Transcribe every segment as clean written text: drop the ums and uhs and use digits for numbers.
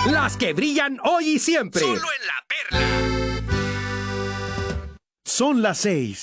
Las que brillan hoy y siempre. Solo en La Perla. Son las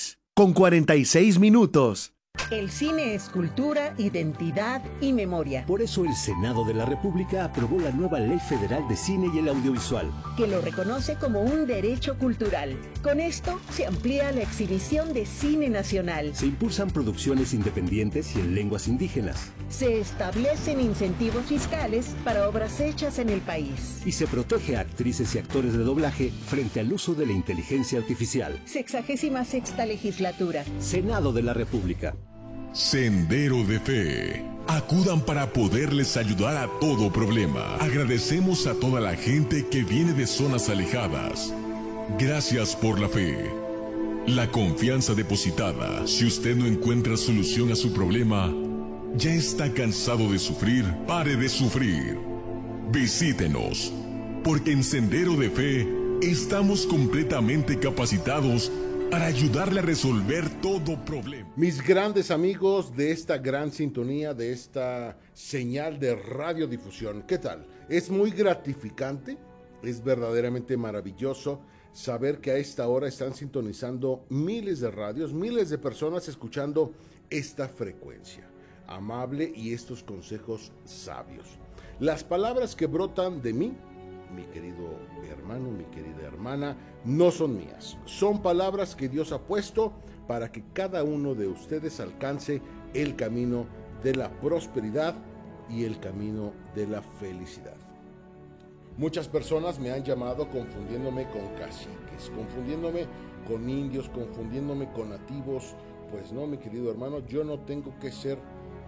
6:46. El cine es cultura, identidad y memoria. Por eso el Senado de la República aprobó la nueva Ley Federal de Cine y el Audiovisual, que lo reconoce como un derecho cultural. Con esto se amplía la exhibición de cine nacional. se impulsan producciones independientes y en lenguas indígenas, Se establecen incentivos fiscales para obras hechas en el país. y se protege a actrices y actores de doblaje frente al uso de la inteligencia artificial. 66ª legislatura. Senado de la República. Sendero de Fe. Acudan para poderles ayudar a todo problema. Agradecemos a toda la gente que viene de zonas alejadas. Gracias por la fe. La confianza depositada. Si usted no encuentra solución a su problema, ya está cansado de sufrir, pare de sufrir. Visítenos, porque en Sendero de Fe estamos completamente capacitados para ayudarle a resolver todo problema. Mis grandes amigos de esta gran sintonía, de esta señal de radiodifusión, ¿qué tal? Es muy gratificante, es verdaderamente maravilloso saber que a esta hora están sintonizando miles de radios, miles de personas escuchando esta frecuencia amable y estos consejos sabios. Las palabras que brotan de mí, mi querido hermano, mi querida hermana, no son mías. Son palabras que Dios ha puesto para que cada uno de ustedes alcance el camino de la prosperidad y el camino de la felicidad. Muchas personas me han llamado confundiéndome con caciques, confundiéndome con indios, confundiéndome con nativos. Pues no, mi querido hermano, yo tengo que ser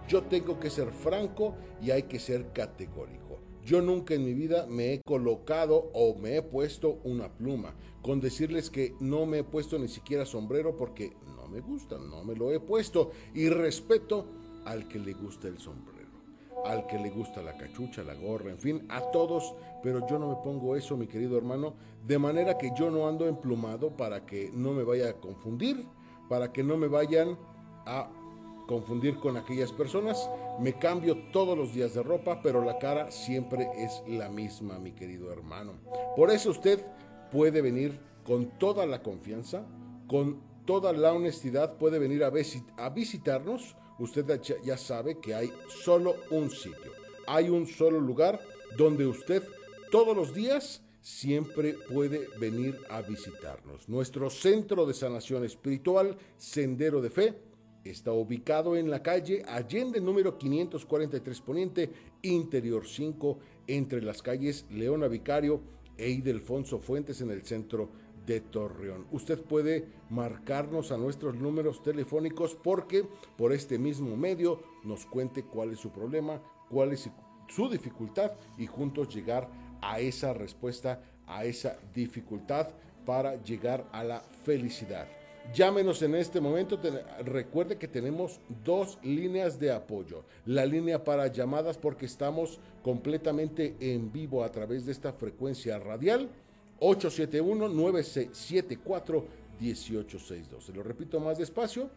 franco y hay que ser categórico. Yo nunca en mi vida me he colocado o me he puesto una pluma. Con decirles que no me he puesto ni siquiera sombrero porque no me gusta, no me lo he puesto. Y respeto al que le gusta el sombrero, al que le gusta la cachucha, la gorra, en fin, a todos. Pero yo no me pongo eso, mi querido hermano, de manera que yo no ando emplumado para que no me vaya a confundir, para que no me vayan a confundir con aquellas personas. Me cambio todos los días de ropa, pero la cara siempre es la misma, mi querido hermano. Por eso usted puede venir con toda la confianza, con toda la honestidad, puede venir a visitarnos. Usted ya sabe que hay solo un sitio, hay un solo lugar donde usted todos los días siempre puede venir a visitarnos. Nuestro centro de sanación espiritual, Sendero de Fe, está ubicado en la calle Allende, número 543 Poniente, Interior 5, entre las calles Leona Vicario e Ildefonso Fuentes, en el centro de Torreón. Usted puede marcarnos a nuestros números telefónicos porque por este mismo medio nos cuente cuál es su problema, cuál es su dificultad y juntos llegar a esa respuesta, a esa dificultad para llegar a la felicidad. Llámenos en este momento, recuerde que tenemos 2 líneas de apoyo. La línea para llamadas porque estamos completamente en vivo a través de esta frecuencia radial, 871-974-1862. Se lo repito más despacio,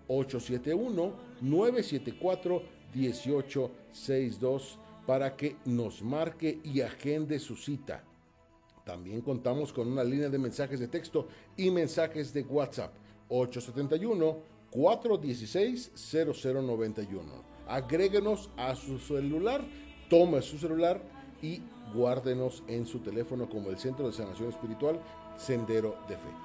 871-974-1862 para que nos marque y agende su cita. También contamos con una línea de mensajes de texto y mensajes de WhatsApp, 871-416-0091. Agréguenos a su celular, tome su celular y guárdenos en su teléfono como el Centro de Sanación Espiritual Sendero de Fe.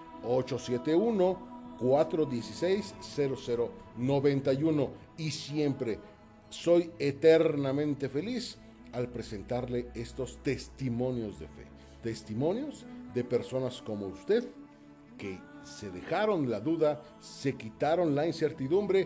871-416-0091. Y siempre soy eternamente feliz al presentarle estos testimonios de fe. Testimonios de personas como usted que se dejaron la duda, se quitaron la incertidumbre,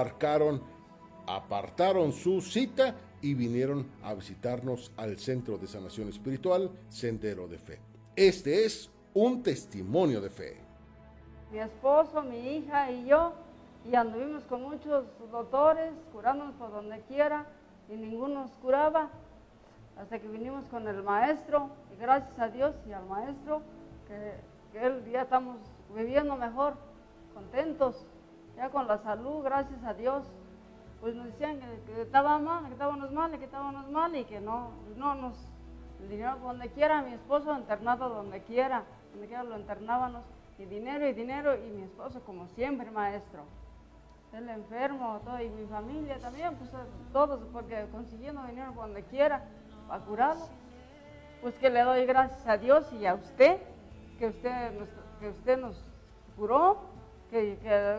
apartaron su cita y vinieron a visitarnos al Centro de Sanación Espiritual Sendero de Fe. Este es un testimonio de fe. Mi esposo, mi hija y yo, y anduvimos con muchos doctores, curándonos por donde quiera, y ninguno nos curaba, hasta que vinimos con el maestro, y gracias a Dios y al maestro, que él ya estamos viviendo mejor, contentos, ya con la salud, gracias a Dios. Pues nos decían que estábamos mal, y que no el dinero por donde quiera, mi esposo internado donde quiera lo internábamos, y dinero, y mi esposo como siempre, maestro. El enfermo, todo, y mi familia también, pues todos, porque consiguiendo dinero por donde quiera, para curarlo. Pues que le doy gracias a Dios y a usted, que usted nos curó, que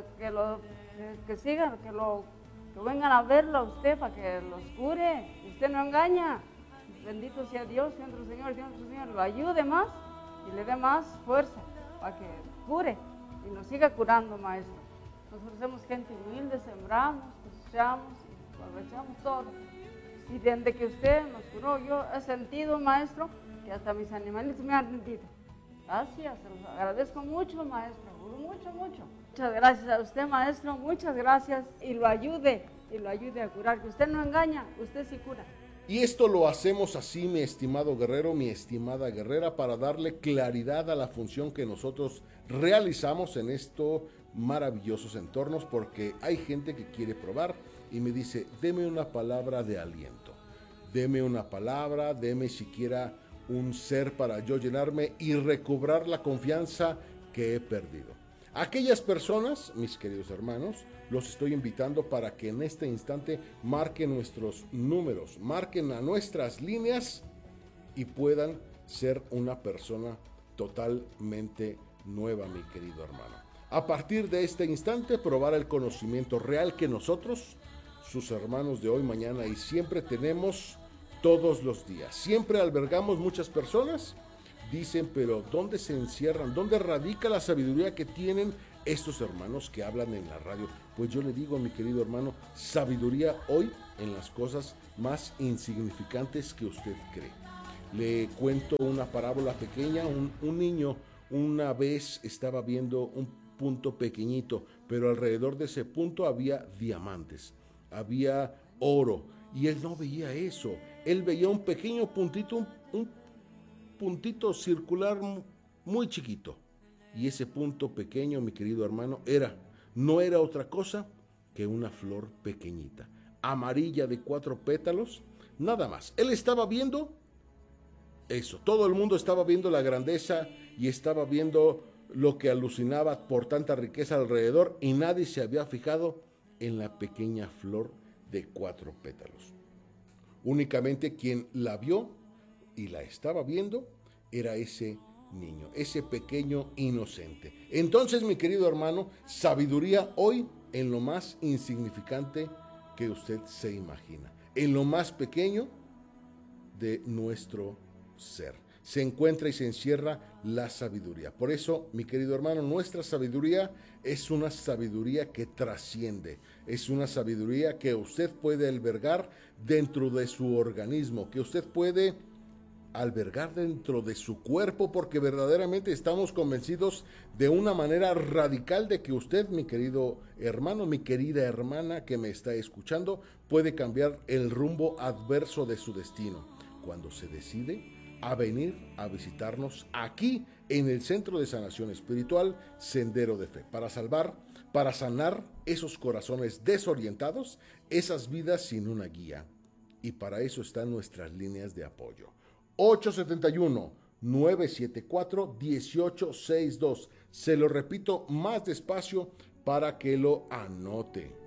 sigan, que vengan a verlo a usted para que los cure. Usted no engaña. Bendito sea Dios, nuestro Señor, lo ayude más y le dé más fuerza para que cure y nos siga curando, maestro. Nosotros somos gente humilde, sembramos, cosechamos y aprovechamos todo. Y desde que usted nos curó, yo he sentido, maestro, que hasta mis animalitos me han sentido. Gracias, se los agradezco mucho, maestro, mucho. Muchas gracias a usted, maestro, muchas gracias, y lo ayude a curar, que usted no engaña, usted sí cura. Y esto lo hacemos así, mi estimado guerrero, mi estimada guerrera, para darle claridad a la función que nosotros realizamos en estos maravillosos entornos, porque hay gente que quiere probar y me dice, deme una palabra de aliento, deme una palabra, deme siquiera un ser para yo llenarme y recobrar la confianza que he perdido. Aquellas personas, mis queridos hermanos, los estoy invitando para que en este instante marquen nuestros números, marquen a nuestras líneas y puedan ser una persona totalmente nueva, mi querido hermano. A partir de este instante, probar el conocimiento real que nosotros, sus hermanos de hoy, mañana y siempre tenemos todos los días. Siempre albergamos muchas personas. Dicen, pero ¿dónde se encierran? ¿Dónde radica la sabiduría que tienen estos hermanos que hablan en la radio? Pues yo le digo, mi querido hermano, sabiduría hoy en las cosas más insignificantes que usted cree. Le cuento una parábola pequeña. Un niño una vez estaba viendo un punto pequeñito, pero alrededor de ese punto había diamantes, había oro, y él no veía eso. Él veía un pequeño puntito, un puntito circular muy chiquito, y ese punto pequeño, mi querido hermano, no era otra cosa que una flor pequeñita, amarilla de 4 pétalos, nada más. Él estaba viendo eso, todo el mundo estaba viendo la grandeza y estaba viendo lo que alucinaba por tanta riqueza alrededor, y nadie se había fijado en la pequeña flor de 4 pétalos. Únicamente quien la vio y la estaba viendo era ese niño, ese pequeño inocente. Entonces, mi querido hermano, sabiduría hoy en lo más insignificante que usted se imagina, en lo más pequeño de nuestro ser. Se encuentra y se encierra la sabiduría. Por eso, mi querido hermano, nuestra sabiduría es una sabiduría que trasciende, es una sabiduría que usted puede albergar dentro de su organismo, que usted puede albergar dentro de su cuerpo, porque verdaderamente estamos convencidos de una manera radical de que usted, mi querido hermano, mi querida hermana que me está escuchando, puede cambiar el rumbo adverso de su destino cuando se decide a venir a visitarnos aquí en el Centro de Sanación Espiritual Sendero de Fe, para sanar esos corazones desorientados, esas vidas sin una guía. Y para eso están nuestras líneas de apoyo. 871-974-1862. Se lo repito más despacio para que lo anote.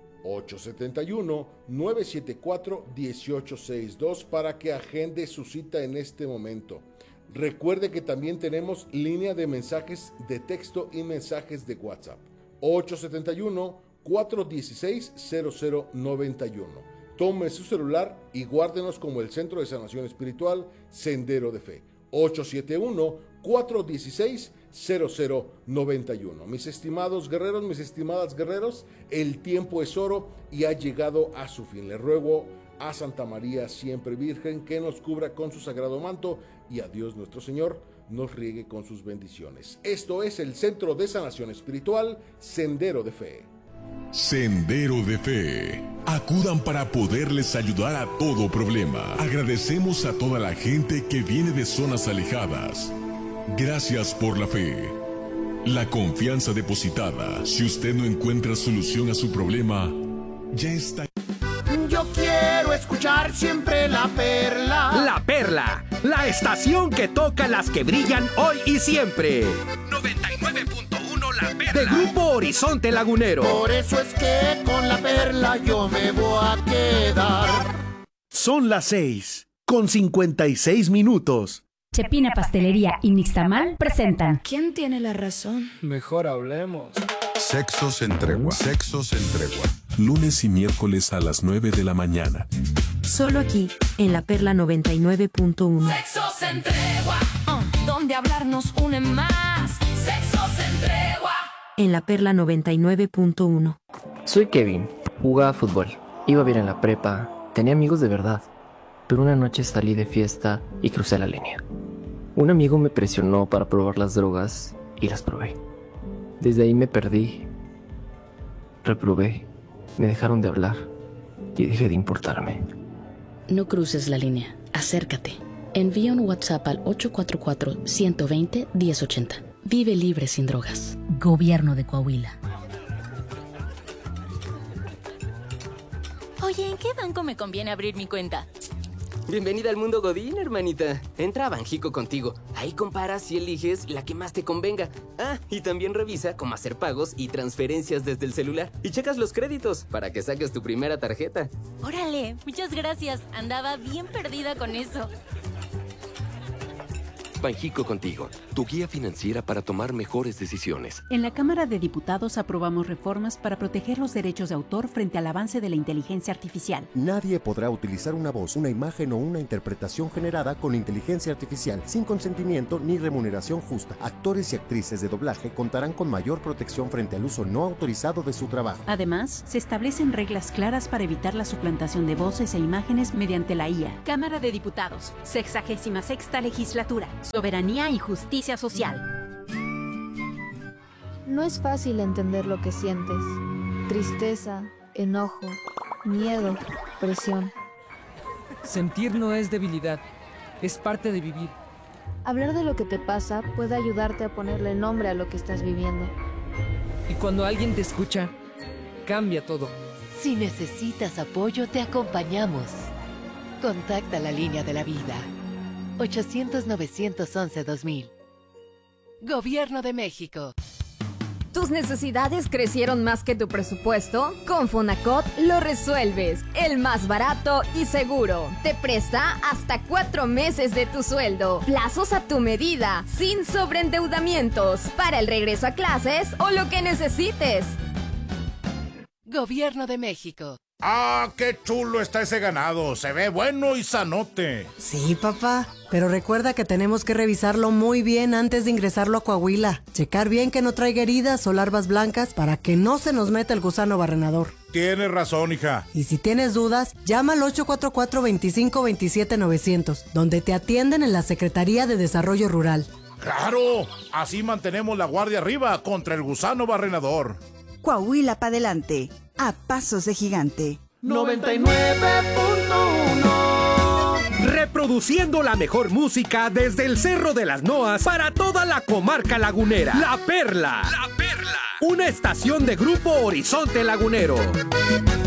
871-974-1862 para que agende su cita en este momento. Recuerde que también tenemos línea de mensajes de texto y mensajes de WhatsApp. 871-416-0091. Tome su celular y guárdenos como el Centro de Sanación Espiritual Sendero de Fe. 871-416-0091. Mis estimados guerreros, mis estimadas guerreros, el tiempo es oro y ha llegado a su fin. Le ruego a Santa María siempre Virgen que nos cubra con su sagrado manto, y a Dios nuestro Señor nos riegue con sus bendiciones. Esto es el Centro de Sanación Espiritual Sendero de Fe. Sendero de Fe. Acudan para poderles ayudar a todo problema. Agradecemos a toda la gente que viene de zonas alejadas. Gracias por la fe, la confianza depositada. Si usted no encuentra solución a su problema, ya está. Yo quiero escuchar siempre La Perla. La Perla, la estación que toca las que brillan hoy y siempre. 99.1 La Perla. De Grupo Horizonte Lagunero. Por eso es que con La Perla yo me voy a quedar. Son las 6:56. Chepina Pastelería y Nixtamal presentan. ¿Quién tiene la razón? Mejor hablemos. Sexos en Tregua. Sexos en Tregua. Lunes y miércoles a las 9 de la mañana. Solo aquí, en La Perla 99.1. Sexos en Tregua. Donde hablar nos une más. Sexos en Tregua. En La Perla 99.1. Soy Kevin. Jugaba fútbol. Iba bien en la prepa. Tenía amigos de verdad. Pero una noche salí de fiesta y crucé la línea. Un amigo me presionó para probar las drogas y las probé. Desde ahí me perdí. Reprobé. Me dejaron de hablar y dejé de importarme. No cruces la línea. Acércate. Envía un WhatsApp al 844-120-1080. Vive libre sin drogas. Gobierno de Coahuila. Oye, ¿en qué banco me conviene abrir mi cuenta? Bienvenida al mundo Godín, hermanita. Entra a Banjico contigo. Ahí comparas y eliges la que más te convenga. Ah, y también revisa cómo hacer pagos y transferencias desde el celular. Y checas los créditos para que saques tu primera tarjeta. Órale, muchas gracias. Andaba bien perdida con eso. Banjico contigo, tu guía financiera para tomar mejores decisiones. En la Cámara de Diputados aprobamos reformas para proteger los derechos de autor frente al avance de la inteligencia artificial. Nadie podrá utilizar una voz, una imagen o una interpretación generada con inteligencia artificial sin consentimiento ni remuneración justa. Actores y actrices de doblaje contarán con mayor protección frente al uso no autorizado de su trabajo. Además, se establecen reglas claras para evitar la suplantación de voces e imágenes mediante la IA. Cámara de Diputados, 66ª Legislatura. Soberanía y justicia social. No es fácil entender lo que sientes. Tristeza, enojo, miedo, presión. Sentir no es debilidad, es parte de vivir. Hablar de lo que te pasa puede ayudarte a ponerle nombre a lo que estás viviendo. Y cuando alguien te escucha, cambia todo. Si necesitas apoyo, te acompañamos. Contacta la línea de la vida. 800-911-2000. Gobierno de México. ¿Tus necesidades crecieron más que tu presupuesto? Con Fonacot lo resuelves. El más barato y seguro. Te presta hasta 4 meses de tu sueldo. Plazos a tu medida, sin sobreendeudamientos. Para el regreso a clases o lo que necesites. Gobierno de México. ¡Ah, qué chulo está ese ganado! Se ve bueno y sanote. Sí, papá, pero recuerda que tenemos que revisarlo muy bien antes de ingresarlo a Coahuila. Checar bien que no traiga heridas o larvas blancas para que no se nos meta el gusano barrenador. Tienes razón, hija. Y si tienes dudas, llama al 844-25-27-900, donde te atienden en la Secretaría de Desarrollo Rural. ¡Claro! Así mantenemos la guardia arriba contra el gusano barrenador. Coahuila para adelante, a pasos de gigante. 99.1. Reproduciendo la mejor música desde el Cerro de las Noas para toda la comarca lagunera. La Perla. La Perla. Una estación de Grupo Horizonte Lagunero.